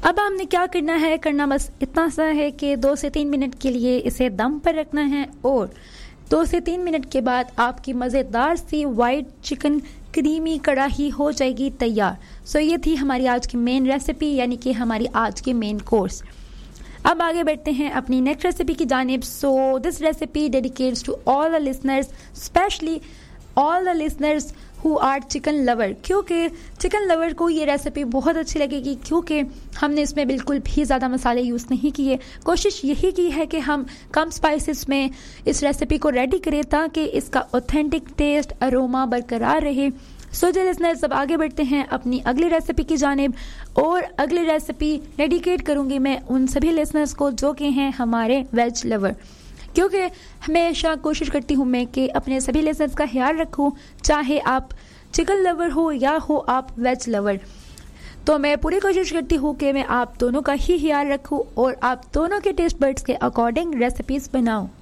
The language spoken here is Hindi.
अब हमने क्या करना बस इतना सा है कि 2 से 3 मिनट के लिए इसे दम पर रखना है और 2 से 3 मिनट के बाद आपकी मज़ेदार सी वाइट चिकन क्रीमी कढ़ाई हो जाएगी तैयार। सो ये थी हमारी आज की मेन रेसिपी, यानी कि हमारी आज की मेन कोर्स। अब आगे बढ़ते हैं अपनी नेक्स्ट रेसिपी की जानिब। So this recipe dedicates to all the listeners, specially all the listeners who are chicken lover, क्योंकि चिकन लवर को ये रेसिपी बहुत अच्छी लगेगी, क्योंकि हमने इसमें बिल्कुल भी ज़्यादा मसाले यूज़ नहीं किए। कोशिश यही की है कि हम कम स्पाइसेस में इस रेसिपी को रेडी करें ताकि इसका ऑथेंटिक टेस्ट, अरोमा बरकरार रहे। सो जी लिसनर्स, अब आगे बढ़ते हैं अपनी अगली रेसिपी की जानिब, और अगली रेसिपी डेडिकेट करूँगी मैं उन सभी लिसनर्स को जो कि हैं हमारे वेज लवर, क्योंकि हमेशा कोशिश करती हूँ मैं कि अपने सभी लिसनर्स का ख्याल रखूँ, चाहे आप चिकन लवर हो या हो आप वेज लवर। तो मैं पूरी कोशिश करती हूँ कि मैं आप दोनों का ही ख्याल रखूँ और आप दोनों के टेस्ट बड्स के अकॉर्डिंग रेसिपीज़ बनाऊँ।